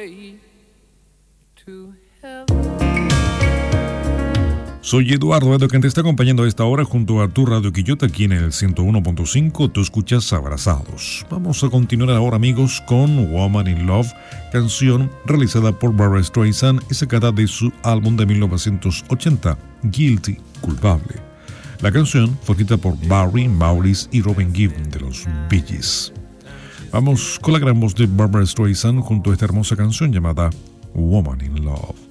way to heaven. Soy Eduardo quien te está acompañando a esta hora junto a tu Radio Quillota aquí en el 101.5. Tú escuchas Abrazados. Vamos a continuar ahora, amigos, con Woman in Love, canción realizada por Barbra Streisand y sacada de su álbum de 1980, Guilty, Culpable. La canción fue escrita por Barry, Maurice y Robin Gibb de los Bee Gees. Vamos con la gran voz de Barbra Streisand junto a esta hermosa canción llamada Woman in Love.